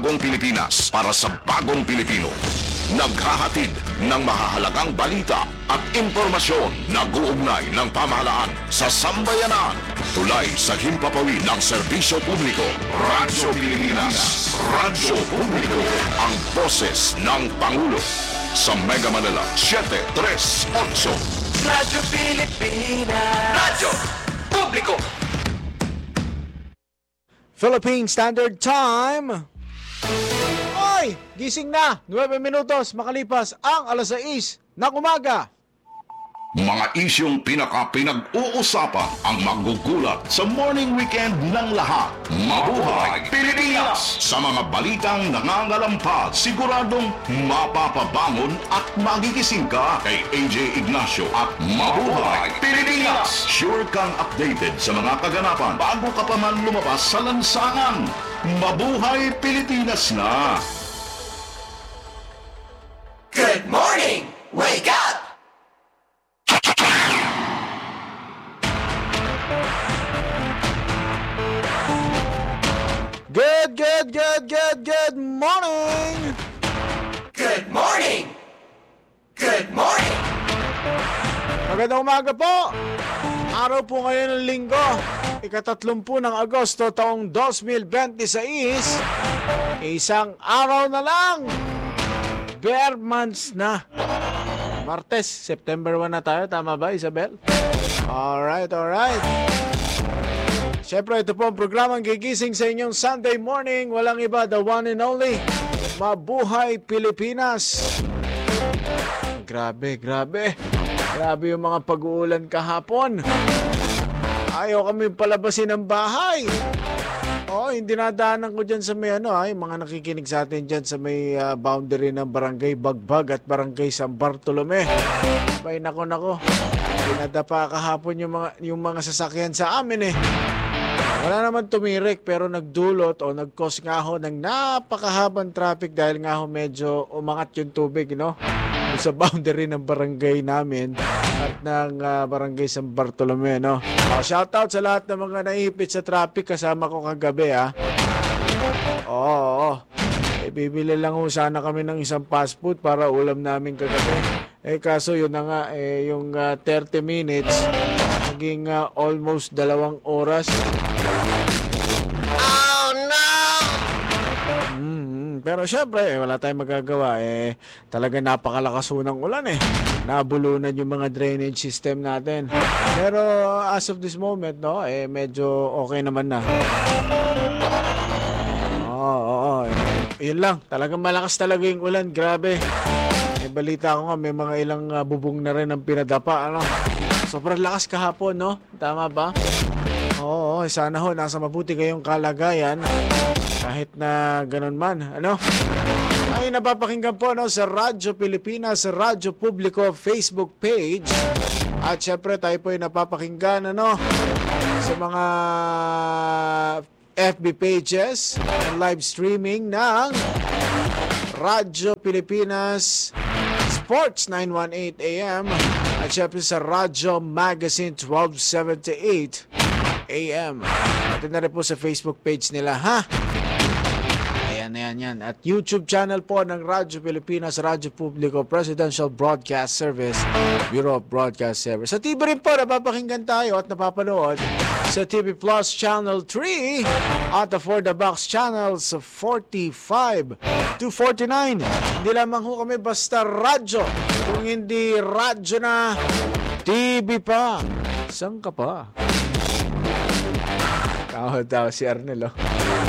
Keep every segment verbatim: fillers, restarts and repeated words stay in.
Bagong Pilipinas para sa bagong Pilipino. Naghahatid ng mahahalagang balita at impormasyon na guugnay ng pamahalaan sa sambayanan. Tulay sa himpapawid ng serbisyo publiko. Radyo Pilipinas. Radyo Publiko. Ang boses ng Pangulo. Sa Mega Manila, seven three eight. Radyo Pilipinas. Radyo Publiko. Philippine Standard Time. Oy, gising na. nine minutos makalipas ang alas sais ng umaga. Mga isyong pinaka-pinag-uusapan ang magugulat sa morning weekend ng lahat. Mabuhay Pilipinas! Sa mga balitang nangangalampas, siguradong mapapabangon at magigising ka kay A J Ignacio at Mabuhay Pilipinas! Sure kang updated sa mga kaganapan bago ka pa man lumabas sa lansangan. Mabuhay Pilipinas na! Good morning! Wake up! Good, good, good, good, good morning! Good morning! Good morning! Magandang umaga po! Araw po ngayon ng linggo, ikatatlumpu ng Agosto taong twenty twenty-six. Isang araw na lang! Bare months na. Martes, September one na tayo. Tama ba, Isabel? Alright, alright. Siyempre, ito po ang programang gigising sa inyong Sunday morning. Walang iba, the one and only Mabuhay Pilipinas. Grabe, grabe. Grabe yung mga pag-uulan kahapon. Ayaw kami palabasin ng bahay. Oh, hindi nadaanan ko dyan sa may ano, ay, mga nakikinig sa atin dyan sa may uh, boundary ng Barangay Bagbag at Barangay San Bartolome. Bay, nako, nako. Pinadapa kahapon yung mga, yung mga sasakyan sa amin eh. Wala naman tumirik pero nagdulot o nag-cause nga ho ng napakahabang traffic dahil nga ho medyo umangat yung tubig, no? Sa boundary ng barangay namin at ng uh, Barangay San Bartolome, no? Uh, shoutout sa lahat ng mga naipit sa traffic kasama ko kagabi, ha? Oo, oo. Eh, bibili lang ho sana kami ng isang fast food para ulam namin kagabi. Eh, kaso yun na nga, eh, yung uh, thirty minutes, naging uh, almost dalawang oras. Oh no! Mm-hmm. Pero syempre, eh, wala tayong magagawa. Eh, talaga napakalakas ng ulan eh. Nabulunan yung mga drainage system natin. Pero as of this moment, no, eh, medyo okay naman na. Oo, oo, oo. Yun lang, talagang malakas talaga yung ulan. Grabe. Eh, balita ko nga, may mga ilang uh, bubong na rin ang pinadapa. Ano? Sobrang lakas kahapon, no? Tama ba? Oo, sana ho, nasa mabuti kayong kalagayan. Kahit na ganun man, ano? Ay, napapakinggan po, no, sa Radyo Pilipinas, sa Radyo Publiko Facebook page. At syempre, tayo po ay napapakinggan, ano, sa mga F B pages and live streaming ng Radyo Pilipinas Sports nine eighteen A M at syempre sa Radyo Magazine twelve seventy-eight A M. At na rin po sa Facebook page nila, ha? Ayan, ayan, yan. At YouTube channel po ng Radyo Pilipinas, Radyo Publiko, Presidential Broadcast Service, Bureau of Broadcast Service. Sa T V rin po, napapakinggan tayo at napapanood sa T V Plus Channel three at the For The Box Channels forty-five to forty-nine. Hindi lamang ho kami basta radyo. Kung hindi radyo na, T V pa. Saan ka pa? Tawa-tawa si Arnel, oh.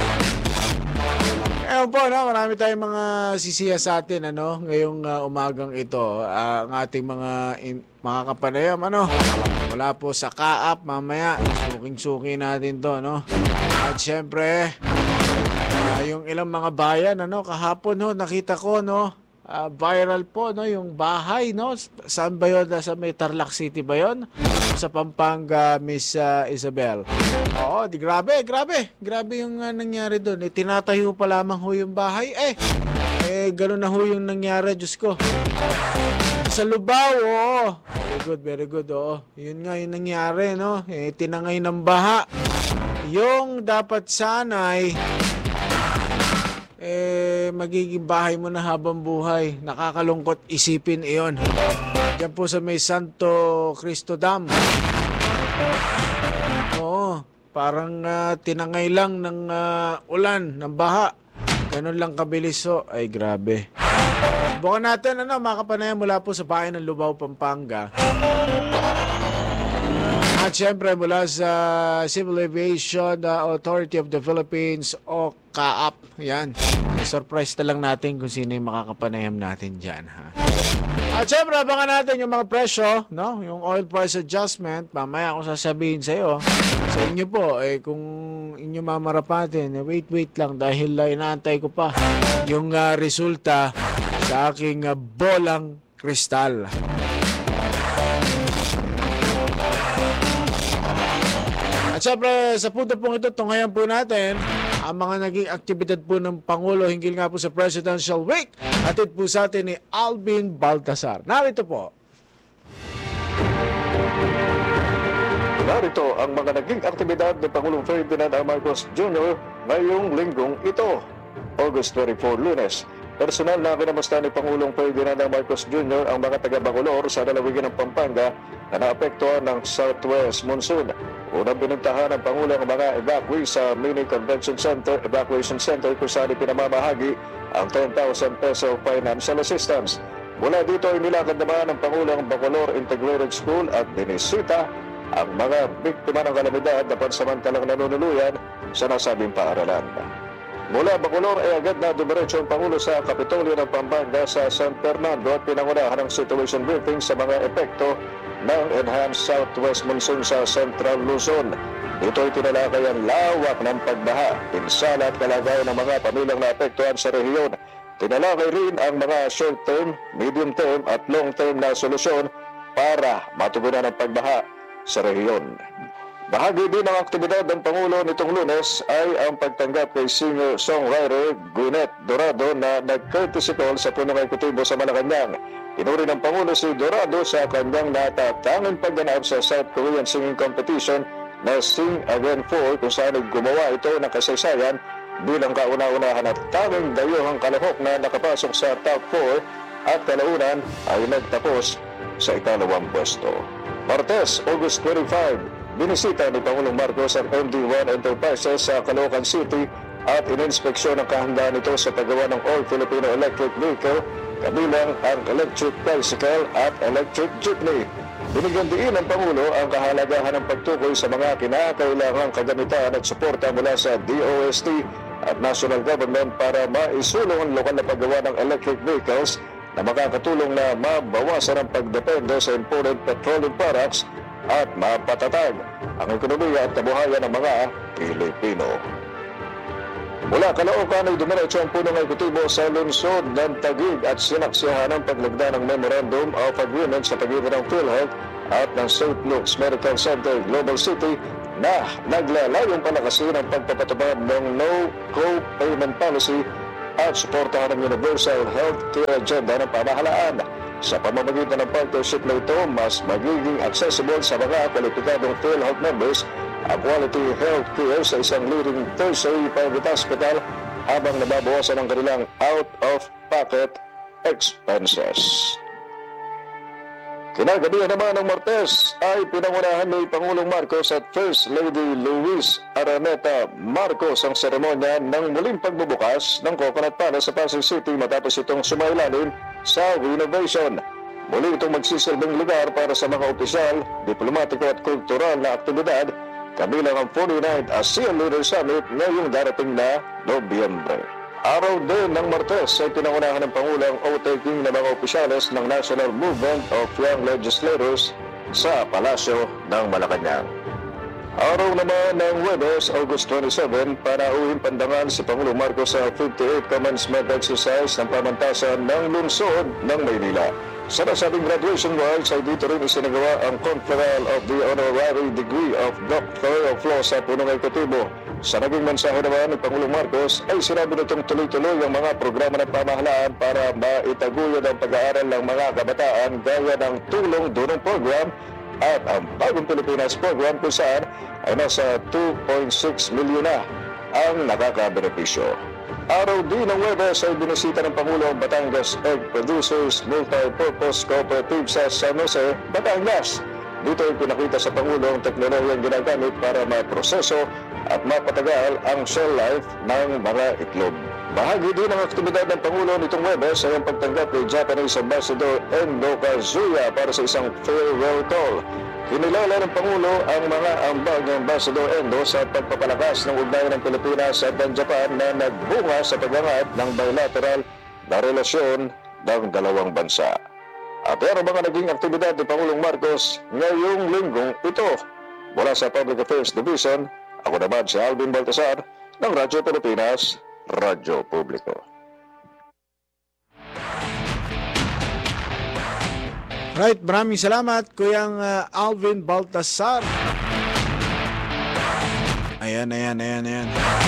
Ewan po, no? Marami tayong mga sisiya sa atin, ano, ngayong uh, umagang ito. Uh, ang ating mga in- mga kapanayam, ano, wala po sa Kaap, mamaya, suking-suki natin to, no. At syempre, uh, yung ilang mga bayan, ano, kahapon, no, nakita ko, no, uh, viral po, no, yung bahay, no. Saan ba yun? Sa may Tarlac City ba yun? Sa Pampanga, Miss uh, Isabel. Oo, di grabe, grabe. Grabe yung uh, nangyari doon. Eh, tinatayo pa lamang ho yung bahay. Eh, eh, gano'n na ho yung nangyari, Diyos ko. Sa Lubao, oo. Very good, very good, oo. Yun nga yung nangyari, no? Eh, tinangay ng baha. Yung dapat sanay, eh, magiging bahay mo na habang buhay. Nakakalungkot isipin iyon. Diyan po sa may Santo Cristo Dam. Oo, parang uh, tinangay lang ng uh, ulan, ng baha. Ganun lang kabilis so. Ay, grabe. Bukan natin, ano, mga kapanayan mula po sa bayan ng Lubao, Pampanga. At syempre mula sa Civil Aviation Authority of the Philippines o C A A P. Yan. Surprise na lang natin kung sino yung makakapanayam natin dyan. Ha? At syempre abangan natin yung mga presyo, no? Yung oil price adjustment. Mamaya ako sasabihin sa iyo. Sa inyo po, eh, kung inyo mamarapatin, eh, wait, wait lang dahil uh, inaantay ko pa yung uh, resulta sa aking uh, bolang kristal. At syempre, sa punto pong ito, tunghayan po natin ang mga naging aktibidad po ng Pangulo hinggil nga po sa Presidential Week. Hatid po sa atin ni Alvin Baltasar. Narito po. Narito ang mga naging aktibidad ni Pangulong Ferdinand R. Marcos Junior ngayong linggong ito, August twenty-fourth, Lunes. Personal na kinamusta ni Pangulong Ferdinand R. Marcos Junior ang mga taga-Bacolor sa lalawigan ng Pampanga na naapektuhan ng Southwest Monsoon. Unang binuntahan ng Pangulo ang mga evacuee sa Mini Convention Center, Evacuation Center kung saan pinamamahagi ang ten thousand peso financial assistance. Mula dito ay nilakad naman ng Pangulo ang Bacolor Integrated School at binisita ang mga biktima ng kalamidad na pansamantalang nanunuluyan sa nasabing paaralan. Mula Bacolor ay agad na dumiretso ang Pangulo sa Kapitolyo ng Pampanga sa San Fernando at pinangunahan ng situation briefing sa mga epekto ng Enhanced Southwest Monsoon sa Central Luzon. Dito ay tinalakay ang lawak ng pagbaha, pinsala at kalagayan ng mga pamilyang naapektuhan sa rehiyon. Tinalakay rin ang mga short-term, medium-term at long-term na solusyon para matugunan ang pagbaha sa rehiyon. Bahagi din ng aktibidad ng Pangulo nitong Lunes ay ang pagtanggap kay singer-songwriter Gwyneth Dorado na nag-courtesy call sa punong ekutibo sa Malacanang. Pinuri ng Pangulo si Dorado sa kanyang natatanging pagganap sa South Korean singing competition na Sing Again four kung saan gumawa ito ng kasaysayan bilang kauna-unahan at tanging dayuhang kalahok na nakapasok sa top four at kalaunan ay nagtapos sa ikalawang pwesto. Martes, August twenty-fifth, binisita ni Pangulong Marcos ang M D one Enterprises sa Caloocan City at ininspeksyon ang kahandaan nito sa paggawa ng All Filipino Electric Vehicle, kabilang ang electric bicycle at electric jeepney. Binigyan din ng Pangulo ang kahalagahan ng pagtukoy sa mga kinakailangang kagamitan at suporta mula sa D O S T at National Government para maisulong ang lokal na paggawa ng electric vehicles na makakatulong na mabawasan ang pagdepende sa imported petroleum products at mapatatag ang ekonomiya at kabuhayan ng mga Pilipino. Mula Caloocan ay dumiretso ang punong ekutibo sa lungsod ng Taguig at sinaksihan ang paglagda ng Memorandum of Agreement sa pagitan ng PhilHealth at ng Saint Luke's Medical Center Global City na naglalayong palakasin ang pagpapatupad ng no co-payment policy at suportahan ang universal healthcare agenda ng pamahalaan. Sa pamamagitan ng partnership na ito, mas magiging accessible sa mga kwalipikadong PhilHealth members ang quality health care sa isang leading tertiary private hospital habang nababawasan ang kanilang out-of-pocket expenses. Kinagabihan naman ng Martes ay pinangunahan ni Pangulong Marcos at First Lady Luis Araneta Marcos ang seremonya ng muling pagbubukas ng Coconut Palace sa Pasig City matapos itong sumailalim sa renovation. Muli itong magsisilbing lugar para sa mga opisyal, diplomatiko at kultural na aktibidad, kabilang ang forty-ninth ASEAN Leaders Summit ngayong darating na Nobyembre. Araw din ng Martes ay pinangunahan ng Pangulo ang oath-taking ng mga opisyales ng National Movement of Young Legislators sa Palasyo ng Malacanang. Araw naman ng Huwebes, August twenty-seventh, panauhin pandangan si Pangulong Marcos sa fifty-eighth Commencement Exercise ng pamantasan ng lungsod ng Maynila. Sa nasabing graduation rites ay dito rin isinagawa ang conferral of the honorary degree of Doctor of Law sa punong ekutibo. Sa naging mensahe naman ni Pangulong Marcos ay sinabi nitong tuloy-tuloy ang mga programa ng pamahalaan para maitaguyod ang pag-aaral ng mga kabataan gaya ng Tulong Dunong Program at ang Bagong Pilipinas Program kung saan ay nasa two point six milyon na ang nakakabenepisyo. Araw din ng Huwebes ay binisita ng Pangulo ang Batangas Egg Producers Multi-Purpose Cooperative sa San Jose, Batangas. Dito ay pinakita sa Pangulo ang teknolohiyang ginagamit para maproseso at mapatagal ang shell life ng mga itlog. Bahagi din ng aktibidad ng Pangulo nitong Huwebes ay ang pagtanggap kay Japanese Ambassador Endo Kazuya para sa isang farewell call. Kinilala ng Pangulo ang mga ambag ng Ambassador Endo sa pagpapalakas ng ugnayan ng Pilipinas at ng Japan na nagbunga sa pag-angat ng bilateral na relasyon ng dalawang bansa. At yan ang mga naging aktibidad ni Pangulong Marcos ngayong linggong ito. Mula sa Public Affairs Division, ako naman si Alvin Baltasar ng Radyo Pilipinas, Radyo Publiko. Right, maraming salamat Kuyang uh, Alvin Baltasar. Ayan, ayan, ayan, ayan.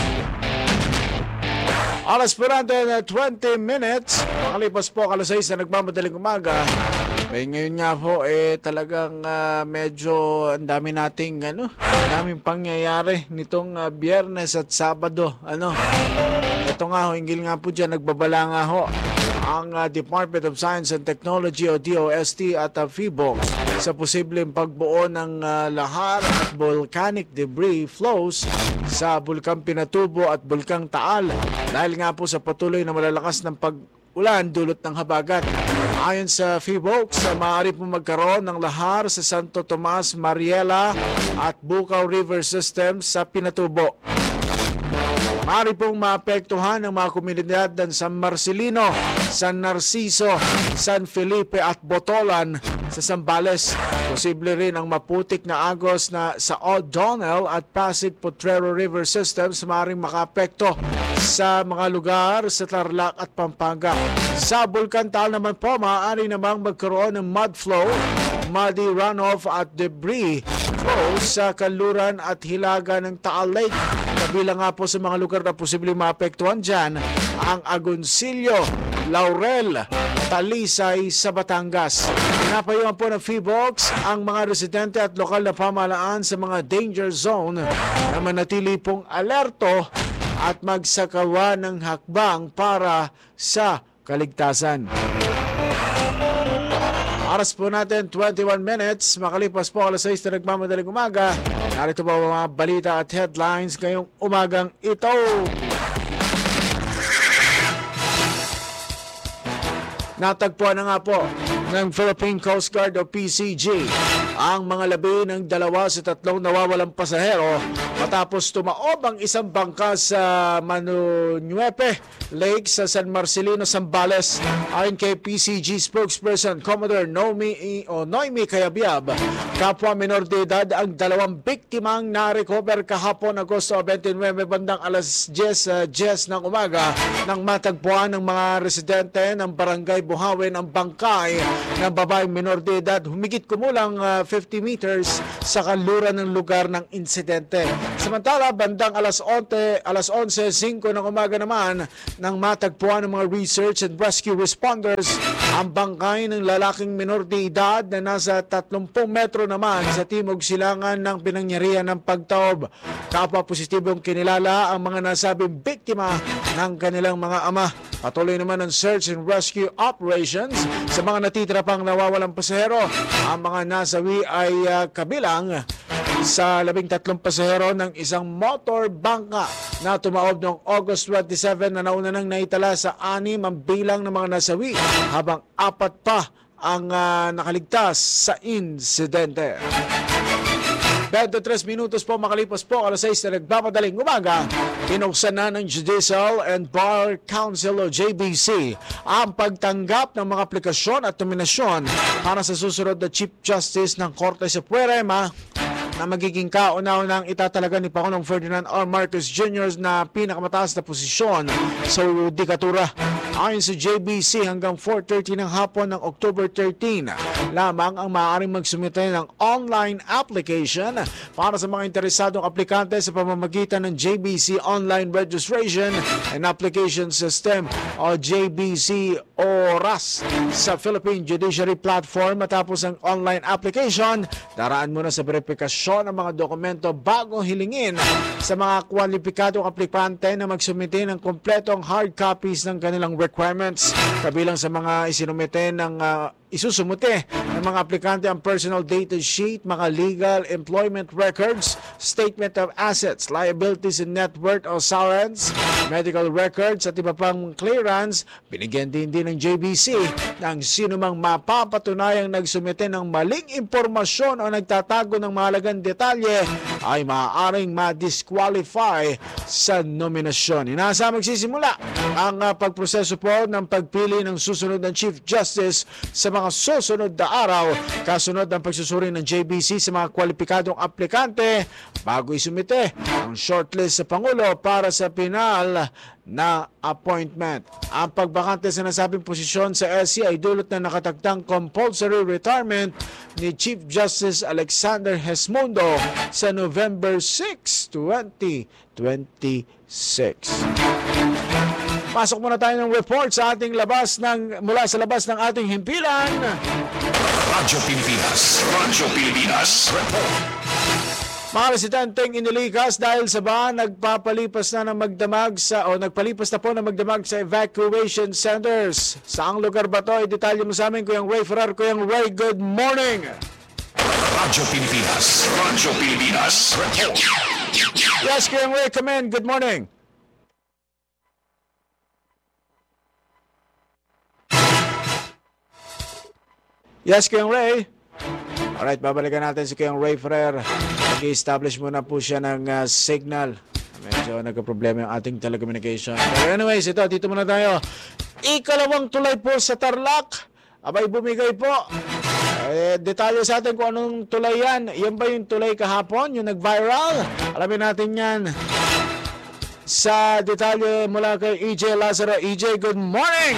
Alas po natin, uh, twenty minutes. Makalipas po alas sais na nagmamadaling umaga. Eh, ngayon nga po, eh, talagang uh, medyo ang dami nating, ano, ang daming pangyayari nitong uh, Biyernes at Sabado. Ano, ito nga ho, hinggil nga po dyan, nagbabala nga ho ang uh, Department of Science and Technology o D O S T at uh, PHIVOLCS sa posibleng pagbuo ng uh, lahar at volcanic debris flows sa Bulkang Pinatubo at Bulkang Taal dahil nga po sa patuloy na malalakas ng pag-ulan dulot ng habagat. Ayon sa PHIVOLCS, uh, maaari po magkaroon ng lahar sa Santo Tomas, Mariela at Bukaw River System sa Pinatubo. Maaari pong maapektuhan ng mga komunidad ng San Marcelino, San Narciso, San Felipe at Botolan sa Zambales. Posible rin ang maputik na agos na sa O'Donnell at Pasig Potrero River Systems maaaring makaapekto sa mga lugar sa Tarlac at Pampanga. Sa Bulkan Taal naman po, maaari namang magkaroon ng mud flow, muddy runoff at debris flow sa kanluran at hilaga ng Taal Lake. Kabilang nga po sa mga lugar na posibleng maapektuhan dyan ang Agoncillo, Laurel, Talisay sa Batangas. Pinapayuhan po ng PHIVOLCS ang mga residente at lokal na pamahalaan sa mga danger zone na manatili pong alerto at magsakawa ng hakbang para sa kaligtasan. Oras po natin, twenty-one minutes. Makalipas po alas sais na nagmamadaling umaga. Narito po mga balita at headlines ngayong umagang ito. Natagpuan na nga po ng Philippine Coast Guard o P C G ang mga labi ng dalawa sa tatlong nawawalang pasahero matapos tumaob ang isang bangka sa Manunuepe Lake sa San Marcelino, Zambales. Ayon kay P C G spokesperson Commodore Noemi, o Noemi Kayabyab, kapwa minor de edad ang dalawang biktimang na-recover kahapon Agosto twenty-nine bandang alas diyes ng umaga nang matagpuan ng mga residente ng barangay Buhawin ang bangkay ng babaeng minor de edad humigit kumulang uh, fifty meters sa kanluran ng lugar ng insidente. Samantala, bandang alas onse, alas onse singko ng umaga naman nang matagpuan ng mga research and rescue responders ang bangkay ng lalaking minor de edad na nasa thirty metro naman sa timog silangan ng pinangyarihan ng pagtaob. Kapwa positibong kinilala ang mga nasabing biktima ng kanilang mga ama. Patuloy naman ang search and rescue operations sa mga natitira pang nawawalang pasahero. Ang mga nasawi ay uh, kabilang sa labing tatlong pasahero ng isang motor bangka na tumaob noong August twenty-seven na nauna nang naitala sa anim ang bilang ng mga nasawi habang apat pa ang uh, nakaligtas sa insidente. twenty-three minutos po makalipas po alas sais na nagmamadaling umaga, pinuksan na ng Judicial and Bar Council o J B C ang pagtanggap ng mga aplikasyon at nominasyon para sa susunod na Chief Justice ng Korte Suprema na magiging kauna-unang itatalaga ni Pangulong Ferdinand R. Marcos Junior na pinakamataas na posisyon sa judikatura. Ayon sa J B C, hanggang four thirty ng hapon ng October thirteen lamang ang maaaring magsumite ng online application para sa mga interesadong aplikante sa pamamagitan ng J B C Online Registration and Application System o J B C o R A S sa Philippine Judiciary Platform. Matapos ang online application, daraan muna sa verifikasyon impormasyon ng mga dokumento bago hilingin sa mga kwalipikadong aplikante na magsumite ng kompletong hard copies ng kanilang requirements. Kabilang sa mga isinumite ng uh, isusumute ng mga aplikante ang personal data sheet, mga legal employment records, statement of assets, liabilities and net worth o S A R Ns, medical records at iba pang clearance. Binigyan din din ng J B C ng sinumang mapapatunayang nagsumite ng maling impormasyon o nagtatago ng mahalagang detalye ay maaaring ma-disqualify sa nominasyon. Inaasa magsisimula ang uh, pagproseso po ng pagpili ng susunod ng Chief Justice sa mga susunod na araw, kasunod ng pagsusuri ng J B C sa mga kwalipikadong aplikante bago isumite ang shortlist sa Pangulo para sa pinal na appointment. Ang pagbakante sa nasabing posisyon sa S C ay dulot na nakatagtang compulsory retirement ni Chief Justice Alexander Hesmundo sa November sixth, twenty twenty-six. Pasok muna tayo ng report sa ating labas ng mula sa labas ng ating himpilan. Radyo Pilipinas. Radyo Pilipinas. Report. Mga residenteng inilikas dahil sa baha, nagpapalipas na ng magdamag sa o nagpalipas na po ng magdamag sa evacuation centers. Saang lugar ba ito? I-detalye mo sa amin, Kuyang Ray Ferrer. Kuyang Ray, good morning! Radyo Pilipinas. Radyo Pilipinas. Report. Yes, Kuyang Ray, come in. Good morning. Yes, Kuyang Ray. Alright, babalikan natin si Kuyang Ray Ferrer. Nag-establish muna po siya ng uh, signal. Medyo nagka-problema yung ating telecommunication. Pero anyways, ito, dito muna tayo. Ikalawang tulay po sa Tarlac. Abay, bumigay po. Eh, detalye sa atin kung anong tulay yan. Yan ba yung tulay kahapon? Yung nag-viral? Alamin natin yan. Sa detalye mula kay E J Lazaro. E J, good morning!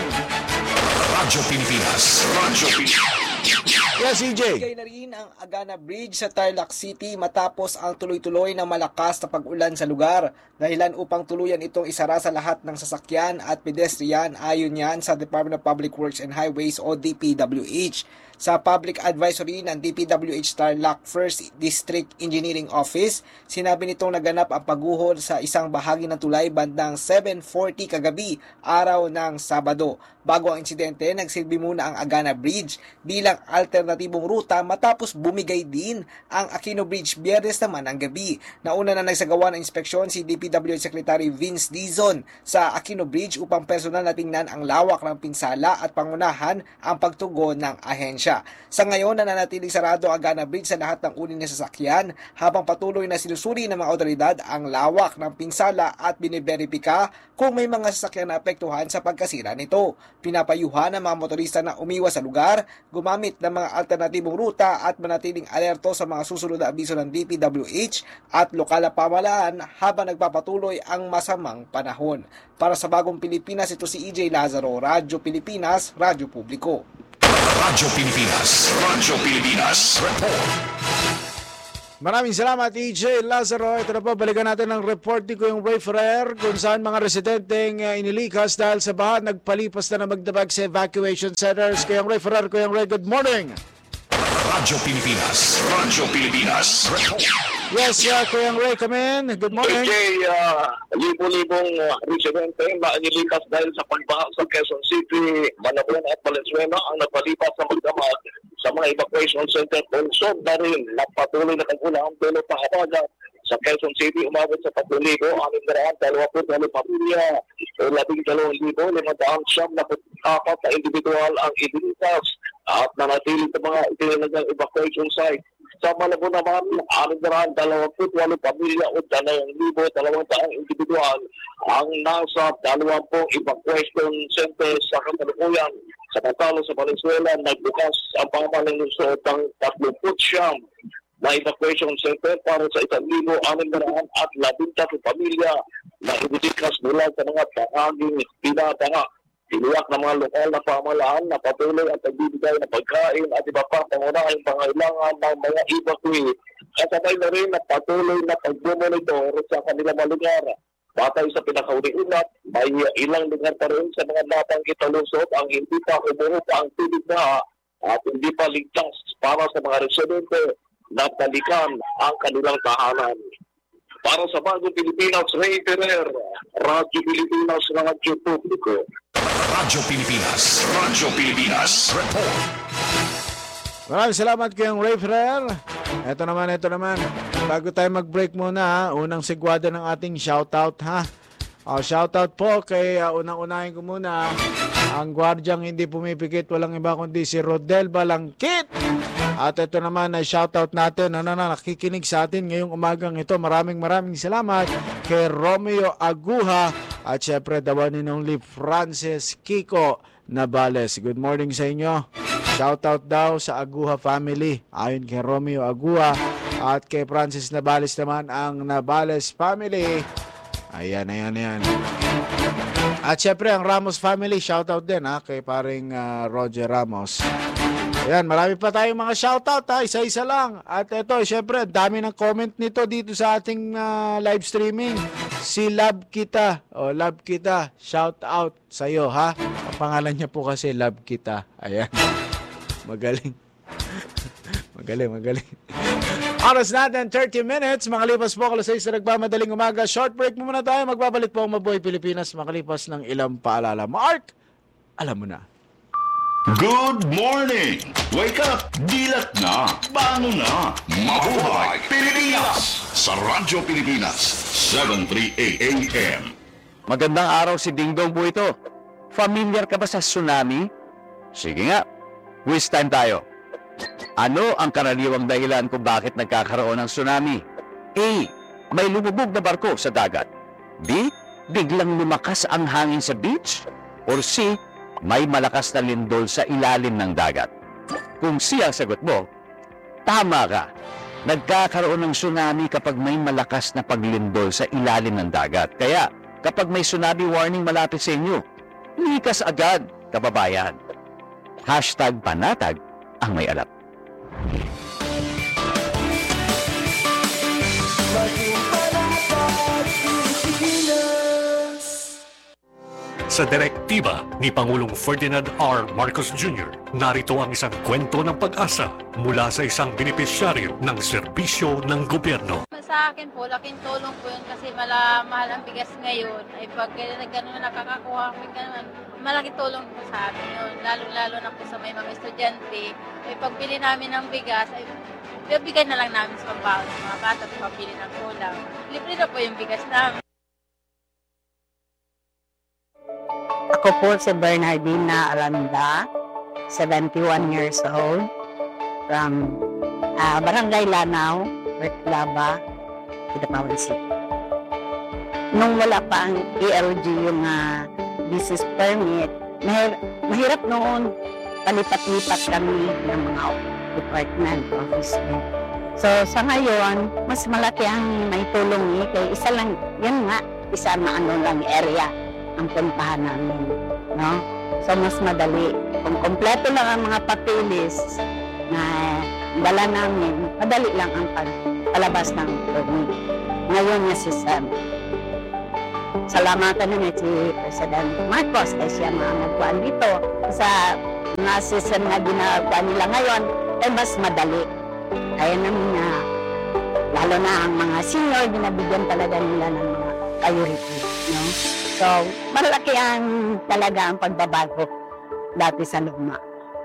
Radyo Pilipinas. Radyo Pilipinas. Yes, E J. Bigay na rin ang Agana Bridge sa Tarlac City matapos ang tuloy-tuloy na malakas na pag-ulan sa lugar. Dahilan upang tuluyan itong isara sa lahat ng sasakyan at pedestrian ayon yan sa Department of Public Works and Highways o D P W H. Sa public advisory ng D P W H Tarlac First District Engineering Office, sinabi nitong naganap ang pagguhol sa isang bahagi ng tulay bandang seven forty kagabi, araw ng Sabado. Bago ang insidente, nagsilbi muna ang Agana Bridge bilang alternatibong ruta matapos bumigay din ang Aquino Bridge Biyernes naman ang gabi. Nauna na nagsagawa ng inspeksyon si D P W H Secretary Vince Dizon sa Aquino Bridge upang personal na tingnan ang lawak ng pinsala at pangunahan ang pagtugon ng ahensya. Sa ngayon, nananatiling sarado ang Agana Bridge sa lahat ng uri ng sasakyan habang patuloy na sinusuri ng mga otoridad ang lawak ng pinsala at biniberipika kung may mga sasakyan na apektuhan sa pagkasira nito. Pinapayuhan ng mga motorista na umiwas sa lugar, gumamit ng mga alternatibong ruta at manatiling alerto sa mga susunod na abiso ng D P W H at lokal na pamahalaan habang nagpapatuloy ang masamang panahon. Para sa Bagong Pilipinas, ito si E J Lazaro, Radyo Pilipinas, Radyo Publiko. Radyo Pilipinas. Radyo Pilipinas. Report. Maraming salamat, E J Lazaro. Ito na po, balikan natin ang report ni Kuyang Ray Ferrer kung saan mga residenteng uh, inilikas dahil sa baha, nagpalipas na na magdabag sa evacuation centers. Kuyang Ray Ferrer, Kuyang Ray, good morning! Radyo Pilipinas. Radyo Pilipinas. Report. Yes, uh, Kuyang Ray, come in. Good morning. Okay, uh, libo-libong uh, residente na inilikas dahil sa pagbaha sa Quezon City, Malabon at Valenzuela ang nagpalipas sa magdamag sa mga evacuation center. Pulsod na rin napatuloy na kagulang dulo pa habaga sa Quezon City, umabot sa tatlong libo, anim na raan, dalawaput na pamilya, o labing dalawang libo, limandaan siyam na apat na individual ang inilikas at nanatiling sa mga itinagang evacuation site. Sa Malabon naman, anim na raan, dalawaput na pamilya o dalawang libo, dalawang daang individual ang nasa dalawampung evacuation centers sa kasalukuyan. Sa Pantalo sa Valenzuela, nagbukas ang pamahalang lungsod ng tatlongput siyam na evacuation center para sa isang libo, anim na raan at labing tatlong pamilya na inilikas mula sa mga bahaging pinataha. Tiniyak ng mga lokal na pamahalaan na patuloy at nagbibigay ng pagkain at iba pa pangunahing pangailangan ng mga evacuee. Kasabay na rin na patuloy na pag-monitor sa kanilang mga lugar. Batay sa pinakauling ulat, may ilang lugar pa rin sa mga nabanggit na lungsod ang hindi pa umuho pa ang tubig na at hindi pa ligtas para sa mga residente. na balikan ang kanilang tahanan. Para sa Bagong Pilipinas, Ray Ferrer, Radyo Pilipinas, Radyo Publiko. Radyo Pilipinas, Radyo Pilipinas, report. Maraming salamat kayong Ray Ferrer. Ito naman, ito naman. Bago tayo mag-break muna, ha? Unang sigwada ng ating shoutout, ha? Oh, shoutout po kay uh, unang-unahin ko muna ang gwardyang hindi pumipikit, walang iba kundi si Rodel Balangkit. At ito naman ay shoutout natin ano na nakikinig sa atin ngayong umagang ito. Maraming maraming salamat kay Romeo Aguha at syempre the one and only Francis Kiko Nabales. Good morning sa inyo. Shoutout daw sa Aguha family ayon kay Romeo Aguha at kay Francis Nabales naman ang Nabales family. Ayan, ayan, ayan. At syempre ang Ramos family, shoutout din ha, kay paring uh, Roger Ramos. Ayan, marami pa tayong mga shoutout ha, isa-isa lang. At ito, syempre, dami ng comment nito dito sa ating uh, live streaming. Si Love Kita, o oh, Love Kita, shoutout sa'yo ha. Ang pangalan niya po kasi Love Kita. Ayan, magaling. Magaling, magaling. Oras natin, thirty minutes. Makalipas po alas seis na nagmamadaling umaga. Short break muna tayo. Magbabalik po ang Mabuhay Pilipinas makalipas ng ilang paalala. Mark, alam mo na. Good morning! Wake up! Dilat na! Bangon na! Mabuhay Pilipinas! Sa Radyo Pilipinas, seven thirty-eight A M. Magandang araw si Dingdong po ito. Familiar ka ba sa tsunami? Sige nga, quiz time tayo. Ano ang karaniwang dahilan kung bakit nagkakaroon ng tsunami? A. May lumubog na barko sa dagat. B. Biglang lumakas ang hangin sa beach. Or C. May malakas na lindol sa ilalim ng dagat. Kung C ang sagot mo, tama ka. Nagkakaroon ng tsunami kapag may malakas na paglindol sa ilalim ng dagat. Kaya kapag may tsunami warning malapit sa inyo, likas agad, kababayan. Hashtag panatag ang may alam. Sa direktiba ni Pangulong Ferdinand R. Marcos Junior, narito ang isang kwento ng pag-asa mula sa isang benepisyaryo ng serbisyo ng gobyerno. Sa akin po, laking tulong po yun kasi mala, mahal ang bigas ngayon. Ay pag gano'n nakakakuha kami gano'n, malaking tulong po sa amin yun. Lalo-lalo na po sa may mga estudyante. Ay pagbili namin ng bigas, ay bibigay na lang namin sa pambaon ng mga bata at pabili ng ulam. Libre na po yung bigas namin. Ako po si Bernardina Aranda, seventy-one years old, from uh, Barangay Lanao, Reclaba, Kidapawan City. Nung wala pa ang E L G yung uh, business permit, mahir- mahirap noon, palipat-lipat kami ng mga department, office. So sa ngayon, mas malaki ang may tulong eh, kaya isa lang, yan nga, isa na ano lang area ang puntahan namin, no? So mas madali. Kung kompleto lang ang mga papeles na dala namin, madali lang ang palabas ng permit. Ngayon niya si Sam. Salamatan namin si President Marcos dahil siya mga nagkuhan dito. Sa mga system na ginagawa nila ngayon, ay mas madali. Kaya namin na, lalo na ang mga senior, binabigyan talaga nila ng mga priority, no? So, malaki ang talaga ang pagbabago dati sa luma.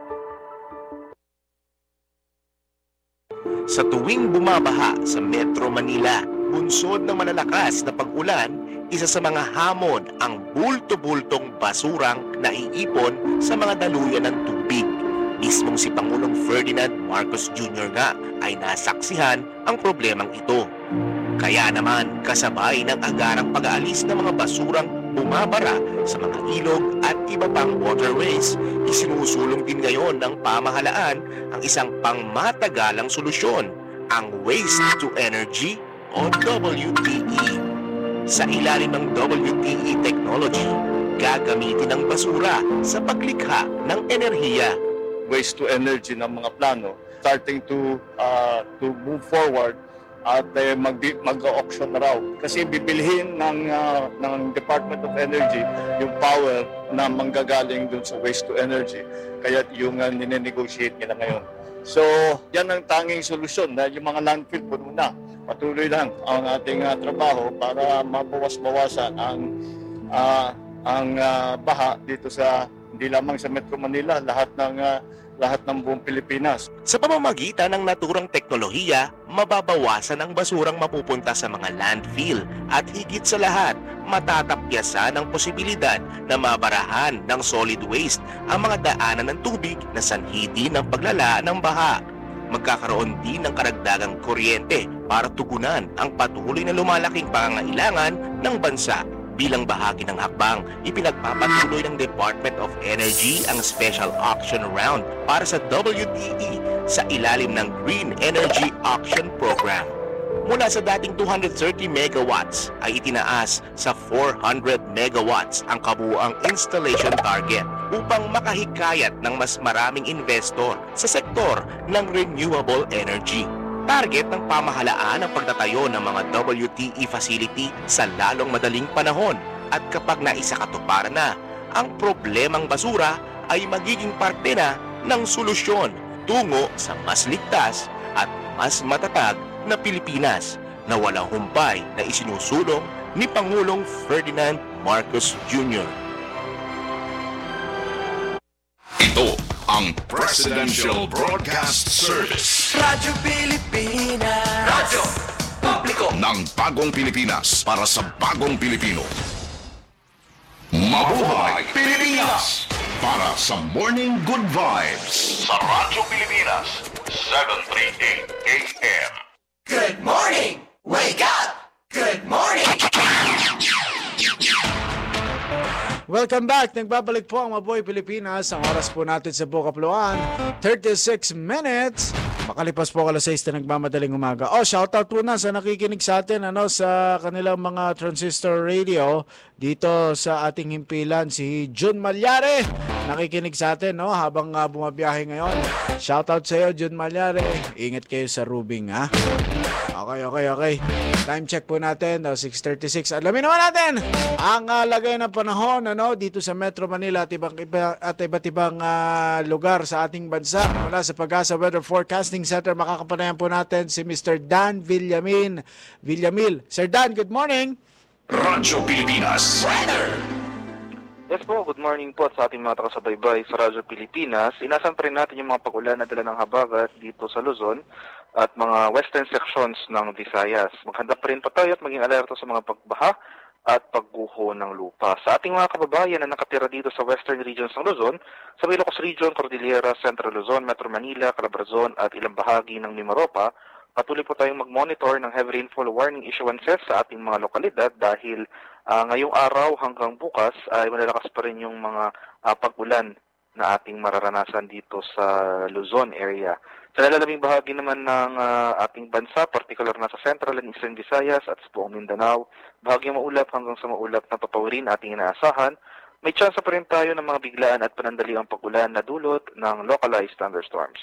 Sa tuwing bumabaha sa Metro Manila, bunsod ng malalakas na pag-ulan, isa sa mga hamon ang bulto-bultong basurang naiipon sa mga daluyan ng tubig. Mismong si Pangulong Ferdinand Marcos Junior nga ay nasaksihan ang problemang ito. Kaya naman, kasabay ng agarang pag-aalis ng mga basurang bumabara sa mga ilog at iba pang waterways, isinusulong din ngayon ng pamahalaan ang isang pangmatagalang solusyon, ang Waste to Energy o W T E. Sa ilalim ng W T E technology, gagamitin ang basura sa paglikha ng enerhiya. Waste to energy ng mga plano, starting to uh, to move forward at uh, mag mag-auction na raw kasi bibilhin ng uh, ng Department of Energy yung power na manggagaling dun sa waste to energy, kaya yung uh, nine-negotiate nila ngayon. So, yan ang tanging solusyon na yung mga landfill puno na. Patuloy lang ang ating uh, trabaho para mabawas-bawasan ang uh, ang uh, baha dito sa hindi lamang sa Metro Manila, lahat ng uh, lahat ng buong Pilipinas. Sa pamamagitan ng naturang teknolohiya, mababawasan ang basurang mapupunta sa mga landfill at higit sa lahat, matatapyasan ang posibilidad na mabarahan ng solid waste ang mga daanan ng tubig na sanhi din ng paglala ng baha. Magkakaroon din ng karagdagang kuryente para tugunan ang patuloy na lumalaking pangangailangan ng bansa. Bilang bahagi ng hakbang, ipinagpapatuloy ng Department of Energy ang special auction round para sa W T E sa ilalim ng Green Energy Auction Program. Mula sa dating two hundred thirty megawatts ay itinaas sa four hundred megawatts ang kabuuang installation target upang makahikayat ng mas maraming investor sa sektor ng renewable energy. Target ng pamahalaan ang pagtatayo ng mga W T E facility sa lalong madaling panahon at kapag naisakatuparan na, ang problemang basura ay magiging parte na ng solusyon tungo sa mas ligtas at mas matatag na Pilipinas na walang humpay na isinusulong ni Pangulong Ferdinand Marcos Junior Ito ang Presidential Broadcast Service. Radyo Pilipinas. Radyo Publiko ng bagong Pilipinas para sa bagong Pilipino. Mabuhay Pilipinas! Para sa Morning Good Vibes sa Radyo Pilipinas, seven thirty-eight A M. Good morning! Wake up! Good morning! Welcome back! Nagbabalik po ang Mabuhay Pilipinas. Ang oras po natin sa Bukapluan, thirty-six minutes. Makalipas po alas sais na nagmamadaling umaga. Oh, shoutout po na sa nakikinig sa atin ano, sa kanilang mga transistor radio dito sa ating himpilan. Si Jun Malyare, nakikinig sa atin no, habang uh, bumabiyahe ngayon. Shoutout sa iyo, Jun Malyare. Ingat kayo sa Rubing, ha? Okay, okay, okay. Time check po natin, uh, six thirty-six. Alamin naman natin ang uh, lagay ng panahon ano, dito sa Metro Manila at, ibang, iba, at iba't ibang uh, lugar sa ating bansa. Mula sa Pag-asa Weather Forecasting Center, makakapanayan po natin si Mister Dan Villamin. Villamil. Sir Dan, good morning. Radyo Pilipinas Weather. Yes po, good morning po sa ating mga takasubaybay sa Radyo Pilipinas. Inasan pa rin natin yung mga pag-ulan na dala ng habagat dito sa Luzon at mga western sections ng Visayas. Maghanda pa rin po tayo at maging alerto sa mga pagbaha at pagguho ng lupa. Sa ating mga kababayan na nakatira dito sa western regions ng Luzon, sa Ilocos Region, Cordillera, Central Luzon, Metro Manila, Calabarzon at ilang bahagi ng Mimaropa, patuloy po tayong mag-monitor ng heavy rainfall warning issuances sa ating mga lokalidad dahil uh, ngayong araw hanggang bukas ay malalakas pa rin yung mga uh, pag-ulan na ating mararanasan dito sa Luzon area. Sa lalaming bahagi naman ng uh, ating bansa, particular na sa Central and Eastern Visayas at sa buong Mindanao, bahagyang maulap hanggang sa maulap na papawirin ating inaasahan, may tsansa pa rin tayo ng mga biglaan at panandaliang pag-ulan na dulot ng localized thunderstorms.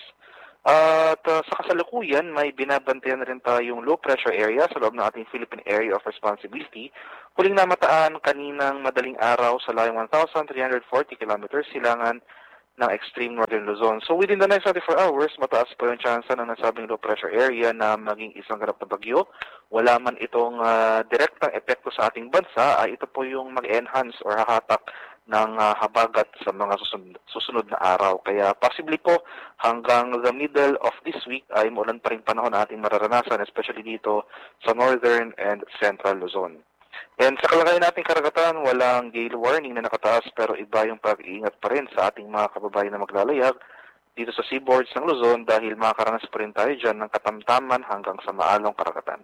At uh, sa kasalukuyan, may binabantayan na rin tayong low pressure area sa loob ng ating Philippine Area of Responsibility. Huling namataan kaninang madaling araw sa layong one thousand three hundred forty kilometers silangan ng extreme northern Luzon. So within the next twenty-four hours, mataas pa yung chance ng nasabing low pressure area na maging isang ganap na bagyo. Wala man itong uh, direktang epekto sa ating bansa, ay ito po yung mag-enhance or hahatak ng uh, habagat sa mga susunod, susunod na araw. Kaya possibly po hanggang the middle of this week ay maulan pa rin panahon na ating mararanasan, especially dito sa northern and central Luzon. And sa kalagayan nating karagatan, walang gale warning na nakataas pero iba yung pag-iingat pa rin sa ating mga kababayan na maglalayag dito sa seaboards ng Luzon dahil makakaranas pa rin tayo dyan ng katamtaman hanggang sa maalong karagatan.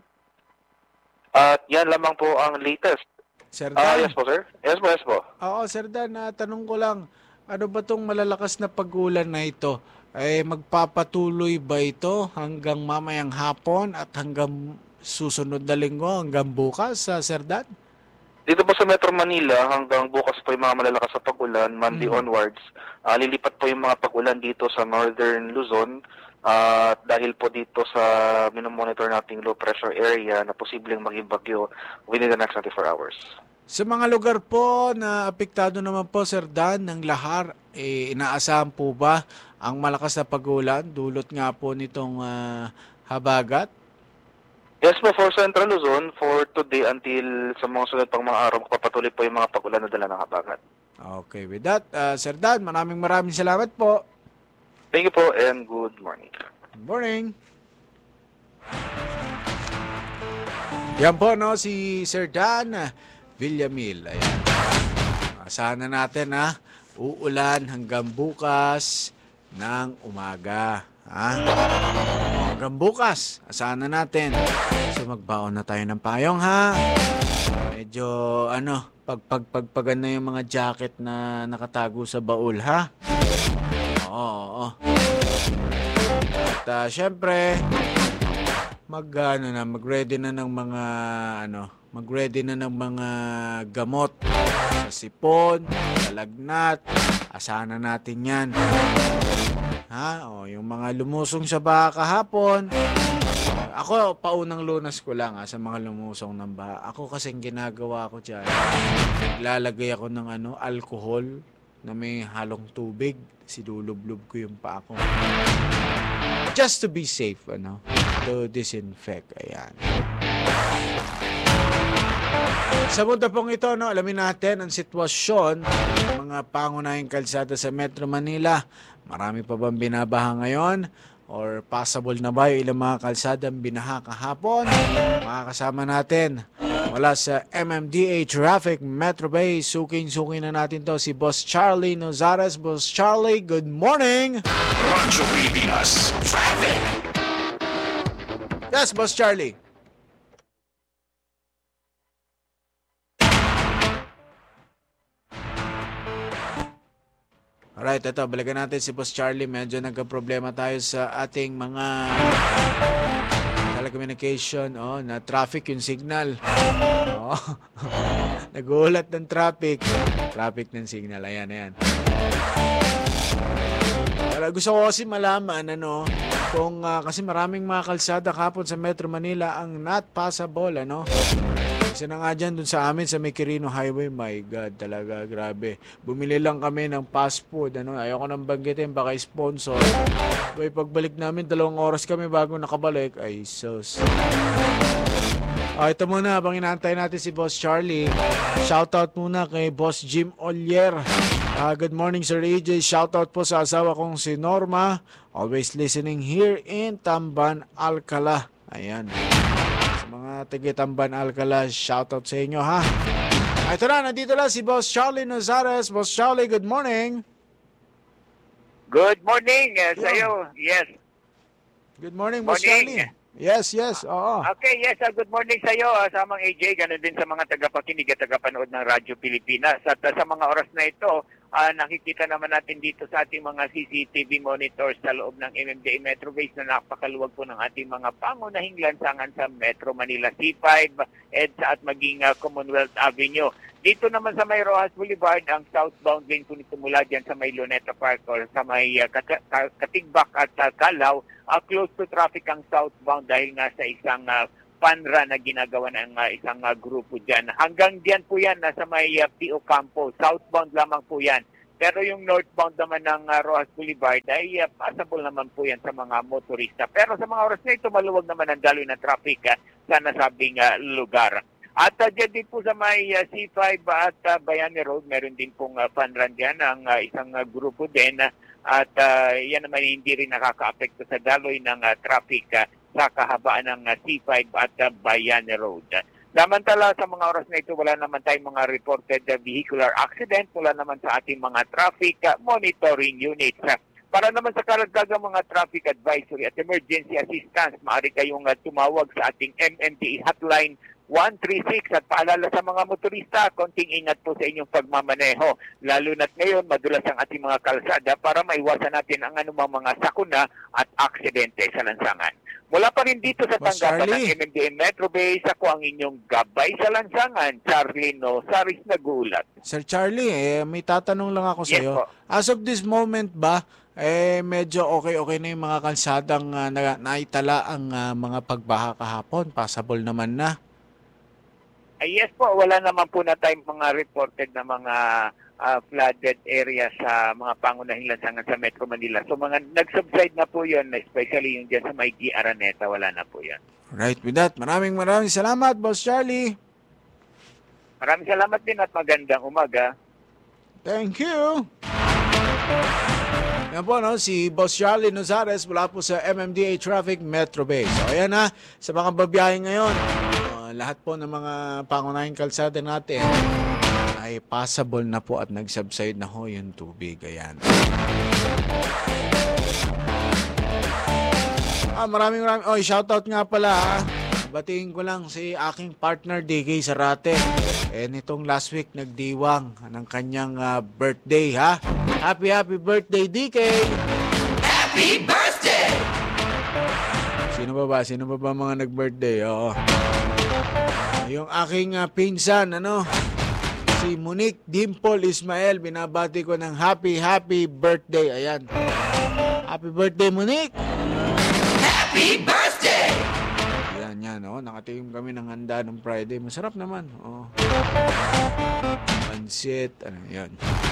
At yan lamang po ang latest. Sir Dan. Ah, yes po, sir. Yes po, yes po. Oo, Sir Dan, uh, tanong ko lang, ano ba itong malalakas na pag-ulan na ito? Eh, magpapatuloy ba ito hanggang mamayang hapon at hanggang susunod na linggo, hanggang bukas, uh, Sir Dan? Dito po sa Metro Manila, hanggang bukas po yung mga malalakas sa pag-ulan, Monday mm. onwards. Uh, lilipat po yung mga pag-ulan dito sa northern Luzon. Uh, dahil po dito sa minomonitor nating low pressure area na posibleng maging bagyo within the next twenty-four hours. Sa mga lugar po na apektado naman po, Sir Dan, ng lahar, eh, inaasahan po ba ang malakas na pag-ulan, dulot nga po nitong uh, habagat? Yes po, for Central Luzon, for today until sa mga sunod pang mga araw, papatuloy po yung mga pag-ulan na dala ng habagat. Okay, with that, uh, Sir Dan, maraming maraming salamat po. Thank you po and good morning. Good morning. Yan po, no, si Sir Dan Villamil. Ayan. Asahan na natin, ha, uulan hanggang bukas ng umaga. Ha? Hanggang bukas, asahan na natin. So magbaon na tayo ng payong, ha. Medyo ano, pagpagpagpagan na yung mga jacket na nakatago sa baul, ha. Oo, oo. At uh, syempre, mag ano na, mag-ready na ng mga ano, mag-ready na ng mga gamot sa sipon, sa lagnat. Asahan na natin 'yan. Ha? O, yung mga lumusong sa baha kahapon. Ako, paunang lunas ko lang ha, sa mga lumusong ng baha. Ako kasing ginagawa ko dyan, naglalagay ako ng ano, alcohol na may halong tubig. Silulublob ko yung paa ko. Just to be safe, ano, to disinfect. Ayan. Sa mundo pong ito, no, alamin natin ang sitwasyon ng mga pangunahing kalsada sa Metro Manila. Marami pa bang binabaha ngayon? Or possible na ba yung ilang mga kalsadang binaha kahapon? Makakasama natin mula sa M M D A Traffic Metro Bay. Suking-suking na natin to si Boss Charlie Nozares. Boss Charlie, good morning! Radyo Pilipinas Traffic! Yes, Boss Charlie. Alright, ito, balikan natin si Boss Charlie. Medyo nagka-problema tayo sa ating mga telecommunication, oh, na traffic yung signal. Oh. Nagulat ng traffic. Traffic ng signal. Ayan, ayan. Pero gusto ko kasi malaman, ano, kung uh, kasi maraming mga kalsada kapon sa Metro Manila ang not passable, ano. Kasi na nga dyan dun sa amin sa may Quirino Highway, my God, talaga, grabe. Bumili lang kami ng fast food, ano, ayoko nang banggitin, baka sponsor. Boy, pagbalik namin, dalawang oras kami bago nakabalik, ay sus. Ah, ito muna, habang inaantay natin si Boss Charlie, shoutout muna kay Boss Jim Olier. Uh, good morning, Sir A J. Shoutout po sa asawa kong si Norma, always listening here in Tamban, Alcala. Ayan. Mga taga-Tamban, Alcala, shoutout sa inyo, ha? Ito na, nandito na si Boss Charlie Nozares. Boss Charlie, good morning. Good morning uh, sa iyo. Yes. Good morning, Boss Charlie. Yes, yes. Oo. Okay, yes. Uh, good morning sa iyo, uh, samang A J. Ganun din sa mga tagapakinig at tagapanood ng Radyo Pilipinas. At uh, sa mga oras na ito, uh, nakikita naman natin dito sa ating mga C C T V monitors sa loob ng M M D A Metro Base na napakaluwag po ng ating mga pangunahing lansangan sa Metro Manila C five, EDSA at maging uh, Commonwealth Avenue. Dito naman sa may Rojas Boulevard, ang southbound lane po nito mula dyan sa may Luneta Park or sa may uh, Katigbak at uh, Calao, uh, close to traffic ang southbound dahil nga sa isang uh, panra na ginagawa ng uh, isang uh, grupo dyan. Hanggang dyan po yan, nasa may uh, P O Campo, southbound lamang po yan. Pero yung northbound naman ng uh, Rojas Boulevard ay uh, passable naman po yan sa mga motorista. Pero sa mga oras na ito, maluwag naman ang daloy ng traffic uh, sa nasabing uh, lugar. At uh, dyan din po sa may uh, C five at uh, Bayani Road, meron din pong uh, panran dyan, ang uh, isang uh, grupo din. Uh, at uh, yan naman hindi rin nakaka-apekto sa daloy ng uh, traffic uh, sa kahabaan ng uh, C five at uh, Bayani Road. Samantala sa mga oras na ito, wala naman tayong mga reported uh, vehicular accident, wala naman sa ating mga traffic uh, monitoring units. Uh, para naman sa karagdagang mga traffic advisory at emergency assistance, maaari kayong uh, tumawag sa ating M M D A hotline one three six at paalala sa mga motorista, konting ingat po sa inyong pagmamaneho. Lalo na't ngayon, madulas ang ating mga kalsada para maiwasan natin ang anumang mga sakuna at aksidente sa lansangan. Mula pa rin dito sa tanggapan ng M M D A Metro Base, ako ang inyong gabay sa lansangan, Charlie Nozares, nagulat. Sir Charlie, eh, may tatanong lang ako sa iyo. Yes, as of this moment ba, eh medyo okay-okay na yung mga kalsadang uh, na, naitala ang uh, mga pagbaha kahapon? Passable naman na? Ay, yes po, wala naman po na tayong mga reported na mga uh, flooded area sa mga pangunahing lansangan sa Metro Manila. So mga nag-subside na po yun, especially yung dyan sa may G. Araneta, wala na po yun. Right, with that, maraming maraming salamat, Boss Charlie. Maraming salamat din at magandang umaga. Thank you. Yan po, no, si Boss Charlie Nozares mula po sa M M D A Traffic Metro Base. So, ayan na, sa mga babiyahe ngayon, uh, lahat po ng mga pangunahing kalsada natin ay passable na po at nag-subside na ho yung tubig. Ayan. Ah, maraming maraming. Oh, shoutout nga pala. Ha? Batiin ko lang si aking partner D K Sarate. Eh, nitong last week nagdiwang ng kanyang uh, birthday, ha? Happy, happy birthday, D K! Happy birthday! Sino ba ba? Sino ba ba mga nag-birthday? Oo. Yung aking uh, pinsan, ano? Si Monique Dimple Ismael. Binabati ko ng happy, happy birthday. Ayan. Happy birthday, Monique! Happy birthday! Yan, yan, oh. Nakatingin kami ng handa ng Friday. Masarap naman, oh. Pansit, ano, yan.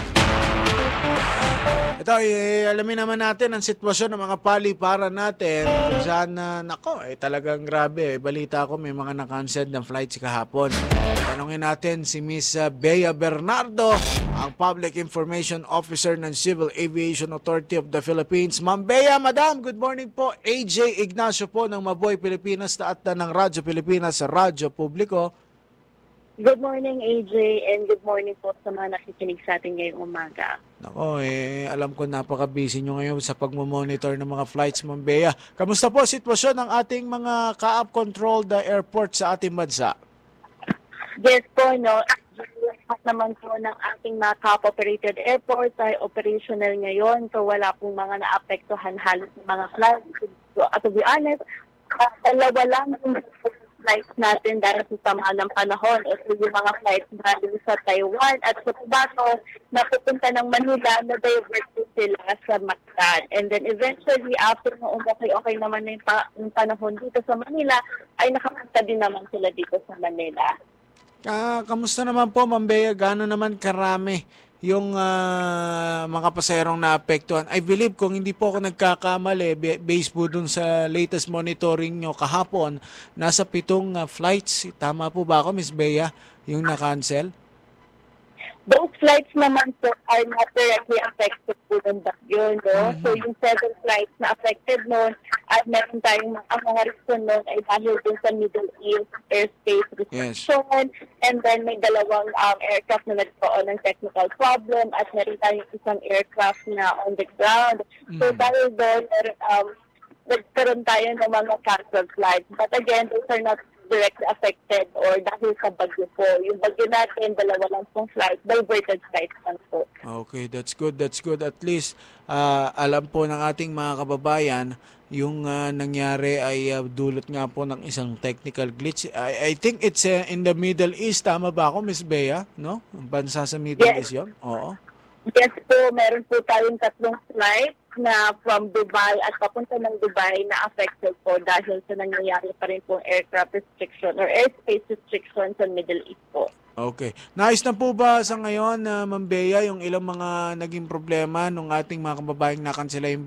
Ito, eh, alamin naman natin ang sitwasyon ng mga paliparan natin. Kung saan, uh, nako, eh, talagang grabe. Eh, balita ko, may mga na-cancel ng flights kahapon. Tanungin natin si Miss uh, Bea Bernardo, ang Public Information Officer ng Civil Aviation Authority of the Philippines. Ma'am Bea, Madam, good morning po. A J Ignacio po ng Mabuhay Pilipinas at ng Radyo Pilipinas sa Radyo Publiko. Good morning, A J, and good morning po sa mga nakikinig sa atin ngayong umaga. Nako, eh, alam ko napaka-busy nyo ngayon sa pagmamonitor ng mga flights, Ma'am Bea. Kamusta po sitwasyon ng ating mga C A A P-controlled airport sa ating bansa? Yes po, no. Lahat naman po ng ating mga C A P-operated airports ay operational ngayon. So wala pong mga naapektuhan halos ng mga flights. So, to be honest, dalawa lang yung flights natin dahil sa sama ng panahon. Ito yung mga flights galing sa Taiwan at sa Tobago na pupunta ng Manila na divert sila sa Mactan. And then eventually, after na umokay-okay naman na yung, pa- yung panahon dito sa Manila, ay nakapunta din naman sila dito sa Manila. Ah, kamusta naman po, Ma'am Bea? Gaano naman karami yung uh, mga pasaherong naapektuhan? I believe, kung hindi po ako nagkakamali, based po dun sa latest monitoring nyo kahapon, nasa pitong uh, flights. Tama po ba ako, Miss Bea, yung na-cancel? Those flights naman po are not directly affected po ng bagyo, no? Mm-hmm. So yung seven flights na affected noon, at meron tayong ang mga reason noon ay dahil din sa Middle East airspace restriction, yes. And then may dalawang um, aircraft na nagkaroon ng technical problem at meron tayong isang aircraft na on the ground. Mm-hmm. So dahil doon, um, nagkaroon tayo ng mga cancelled flights. But again, those are not directly affected or dahil sa bagyo po. Yung bagyo natin, dalawa lang pong flight, diverted flights lang po. Okay, that's good, that's good. At least, uh, alam po ng ating mga kababayan, yung uh, nangyari ay uh, dulot nga po ng isang technical glitch. I, I think it's uh, in the Middle East. Tama ba ako, Miss Bea? No? Ang bansa sa Middle Yes. East yun? Oo. Yes po, meron po tayong tatlong flight na from Dubai at papunta ng Dubai na affected po dahil sa nangyayari pa rin pong aircraft restriction or airspace restriction sa Middle East po. Okay. Nais na po ba sa ngayon, uh, Ma'am Bea, yung ilang mga naging problema ng ating mga kababayang nakansela yung